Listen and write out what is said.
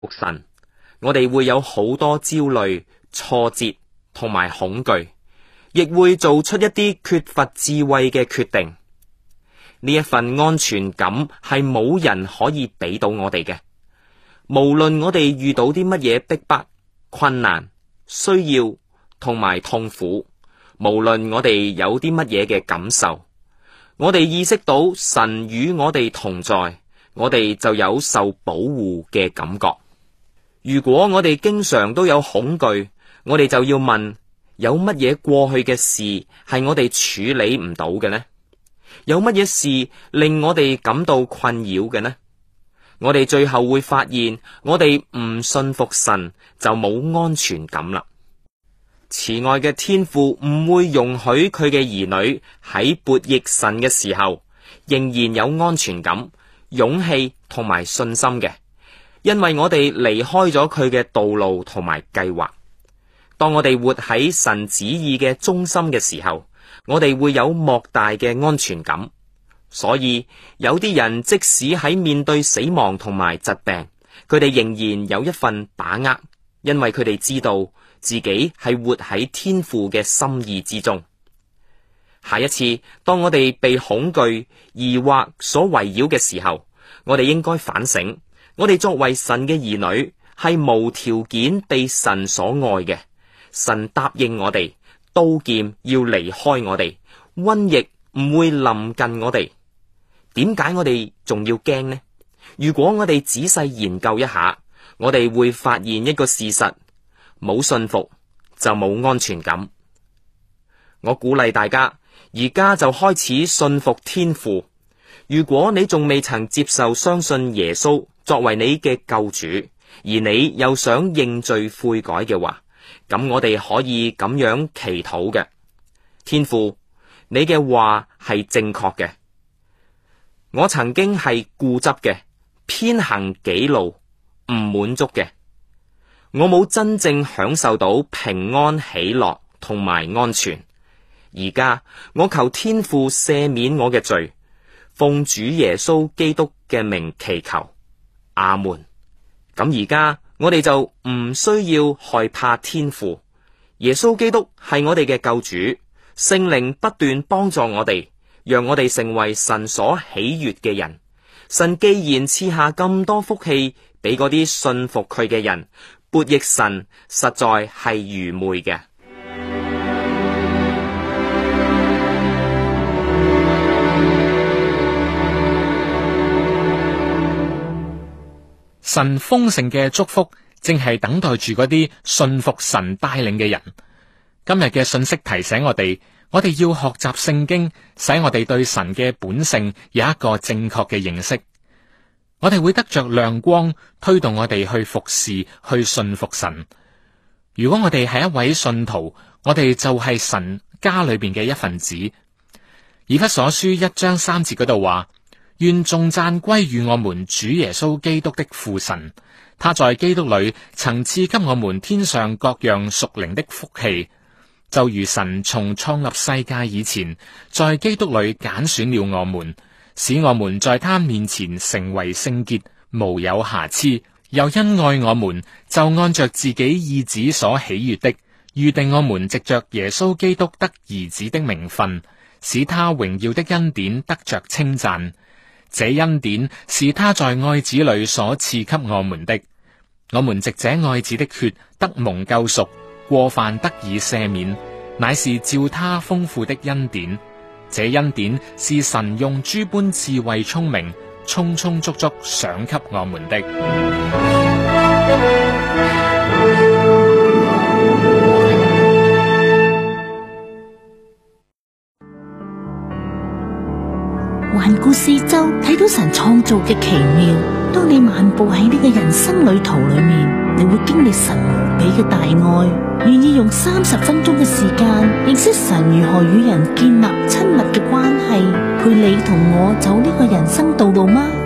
神，我哋會有好多焦慮、挫折同埋恐懼，亦會做出一啲缺乏智慧嘅決定。呢一份安全感係冇人可以俾到我哋嘅。無論我哋遇到啲乜嘢逼迫、困難、需要同埋痛苦，無論我哋有啲乜嘢嘅感受，我哋意識到神與我哋同在，我哋就有受保護嘅感覺。如果我哋經常都有恐懼，我哋就要問，有乜嘢過去嘅事係我哋處理唔到嘅呢？有乜嘢事令我哋感到困擾嘅呢？我哋最後會發現，我哋唔信服神就冇安全感啦。慈愛嘅天父唔會容許佢嘅兒女喺悖逆神嘅時候仍然有安全感、勇氣同埋信心嘅，因為我哋離開咗佢嘅道路同埋計劃。當我哋活喺神旨意嘅中心嘅時候，我哋會有莫大嘅安全感。所以有啲人即使喺面對死亡同埋疾病，佢哋仍然有一份把握，因為佢哋知道自己係活喺天父嘅心意之中。下一次當我哋被恐懼、疑惑所圍繞嘅時候，我哋應該反省，我哋作為神嘅兒女係無條件被神所愛嘅。神答應我哋，刀劍要離開我哋，瘟疫唔會臨近我哋。點解我哋仲要驚呢？如果我哋仔細研究一下，我哋會發現一個事實：冇信服就冇安全感。我鼓勵大家而家就開始信服天父。如果你仲未曾接受相信耶穌作為你嘅救主，而你又想認罪悔改嘅話，咁我哋可以咁樣祈禱嘅：天父，你嘅話係正確嘅。我曾經係固執嘅，偏行己路，唔滿足嘅。我冇真正享受到平安喜樂同埋安全。而家我求天父赦免我嘅罪，奉主耶穌基督嘅名祈求，阿門。咁而家我哋就唔需要害怕天父。耶穌基督係我哋嘅救主，聖靈不斷幫助我哋，讓我哋成為神所喜悅嘅人。神既然賜下咁多福氣俾嗰啲信服佢嘅人，悖逆神實在係愚昧嘅。 神豐盛嘅祝福正係等待住嗰啲信服神帶領嘅人。今日嘅信息提醒我哋要學習聖經，使我哋對神嘅本性有一個正確嘅認識。我哋會得着亮光，推動我哋去服侍，去信服神。如果我哋係一位信徒，我哋就係神家裏邊嘅一份子。以弗所書1章3節嗰度話：願頌讚歸於我們主耶穌基督的父神，他在基督裏曾賜給我們天上各樣屬靈的福氣，就如神從創立世界以前，在基督裏揀選了我們，使我們在他面前成為聖潔，無有瑕疵。又因愛我們，就按着自己意旨所喜悅的，預定我們藉着耶穌基督得兒子的名分，使他榮耀的恩典得着稱讚。這恩典是他在愛子裏所賜給我們的，我們藉這愛子的血得蒙救贖，過犯得以赦免，乃是照他豐富的恩典。這恩典是神用諸般智慧聰明，充充足足賞給我們的。 環顧四周，睇到神創造嘅奇妙。當你漫步喺呢個人生旅途裏面，你會經歷神無比嘅大愛。願意用30分鐘嘅時間認識神如何與人建立親密嘅關係，陪你同我走呢個人生道路嗎？